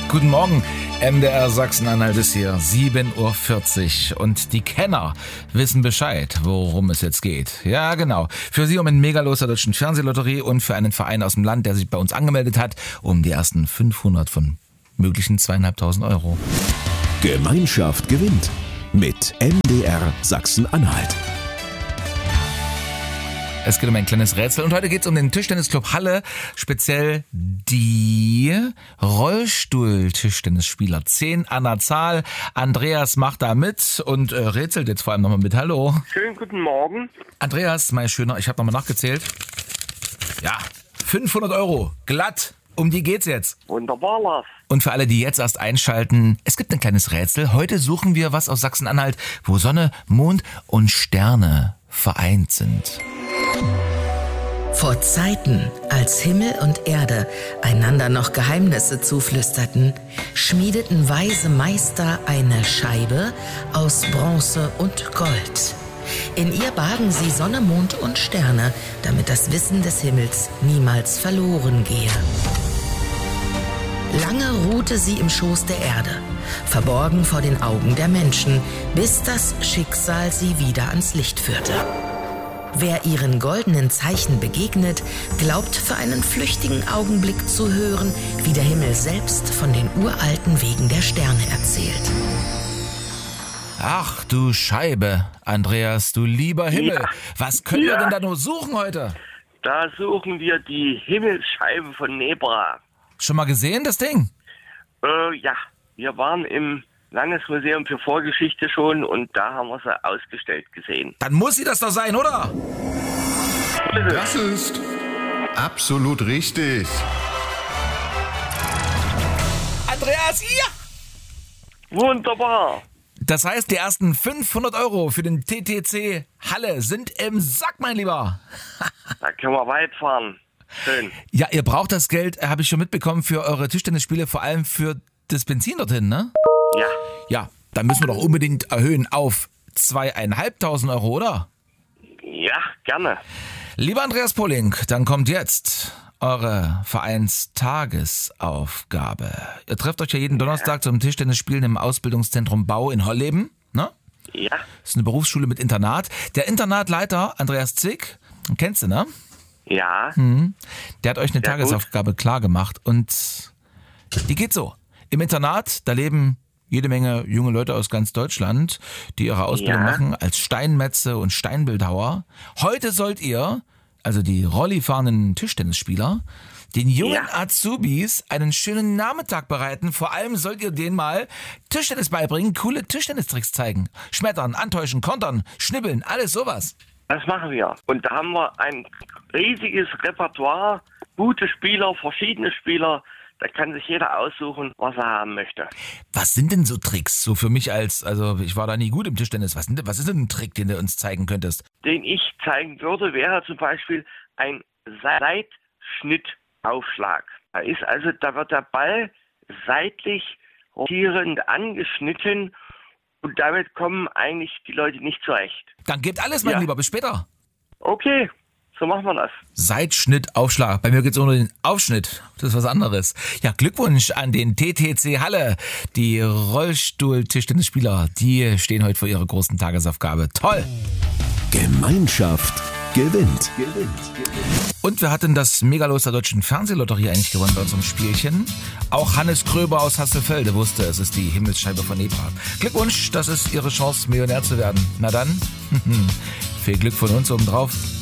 Guten Morgen, MDR Sachsen-Anhalt ist hier, 7.40 Uhr und die Kenner wissen Bescheid, worum es jetzt geht. Ja, genau. Für Sie um ein Megalos der Deutschen Fernsehlotterie und für einen Verein aus dem Land, der sich bei uns angemeldet hat, um die ersten 500 von möglichen 2.500 Euro. Gemeinschaft gewinnt mit MDR Sachsen-Anhalt. Es geht um ein kleines Rätsel und heute geht es um den Tischtennisclub Halle, speziell die Rollstuhl-Tischtennisspieler. 10 an der Zahl. Andreas macht da mit und rätselt jetzt vor allem nochmal mit. Hallo. Schönen guten Morgen. Andreas, mein Schöner, ich habe nochmal nachgezählt. Ja, 500 Euro, glatt. Um die geht's jetzt. Wunderbar, Lars. Und für alle, die jetzt erst einschalten, es gibt ein kleines Rätsel. Heute suchen wir was aus Sachsen-Anhalt, wo Sonne, Mond und Sterne vereint sind. Vor Zeiten, als Himmel und Erde einander noch Geheimnisse zuflüsterten, schmiedeten weise Meister eine Scheibe aus Bronze und Gold. In ihr bargen sie Sonne, Mond und Sterne, damit das Wissen des Himmels niemals verloren gehe. Lange ruhte sie im Schoß der Erde, verborgen vor den Augen der Menschen, bis das Schicksal sie wieder ans Licht führte. Wer ihren goldenen Zeichen begegnet, glaubt für einen flüchtigen Augenblick zu hören, wie der Himmel selbst von den uralten Wegen der Sterne erzählt. Ach du Scheibe, Andreas, du lieber Himmel. Ja. Was können wir denn da nur suchen heute? Da suchen wir die Himmelsscheibe von Nebra. Schon mal gesehen, das Ding? Ja, wir waren im Landesmuseum für Vorgeschichte schon und da haben wir sie ausgestellt gesehen. Dann muss sie das doch sein, oder? Das ist absolut richtig. Andreas, ja! Wunderbar. Das heißt, die ersten 500 Euro für den TTC Halle sind im Sack, mein Lieber. Da können wir weit fahren. Schön. Ja, ihr braucht das Geld, habe ich schon mitbekommen, für eure Tischtennisspiele, vor allem für das Benzin dorthin, ne? Ja. Ja, dann müssen wir doch unbedingt erhöhen auf 2.500 Euro, oder? Ja, gerne. Lieber Andreas Poling, dann kommt jetzt eure Vereinstagesaufgabe. Ihr trefft euch ja jeden Donnerstag zum Tischtennisspielen im Ausbildungszentrum Bau in Holleben, ne? Ja. Das ist eine Berufsschule mit Internat. Der Internatleiter, Andreas Zick, kennst du, ne? Ja. Der hat euch eine Sehr Tagesaufgabe klar gemacht und die geht so. Im Internat, da leben jede Menge junge Leute aus ganz Deutschland, die ihre Ausbildung machen als Steinmetze und Steinbildhauer. Heute sollt ihr, also die rollifahrenden Tischtennisspieler, den jungen Azubis einen schönen Nachmittag bereiten. Vor allem sollt ihr denen mal Tischtennis beibringen, coole Tischtennistricks zeigen. Schmettern, antäuschen, kontern, schnibbeln, alles sowas. Das machen wir. Und da haben wir ein riesiges Repertoire, gute Spieler, verschiedene Spieler. Da kann sich jeder aussuchen, was er haben möchte. Was sind denn so Tricks? So für mich also ich war da nie gut im Tischtennis. Was ist denn ein Trick, den du uns zeigen könntest? Den ich zeigen würde, wäre zum Beispiel ein Seitschnittaufschlag. Da wird der Ball seitlich rotierend angeschnitten und damit kommen eigentlich die Leute nicht zurecht. Dann gebt alles, mein Lieber. Bis später. Okay, so machen wir das. Seitschnittaufschlag. Bei mir geht's ohne den Aufschnitt. Das ist was anderes. Ja, Glückwunsch an den TTC Halle. Die Rollstuhl-Tischtennisspieler, die stehen heute vor ihrer großen Tagesaufgabe. Toll. Gemeinschaft gewinnt. Und wir hatten das Megalos der Deutschen Fernsehlotterie eigentlich gewonnen bei unserem Spielchen. Auch Hannes Kröber aus Hasselfelde wusste, es ist die Himmelsscheibe von Nebra. Glückwunsch, das ist Ihre Chance, Millionär zu werden. Na dann, viel Glück von uns obendrauf.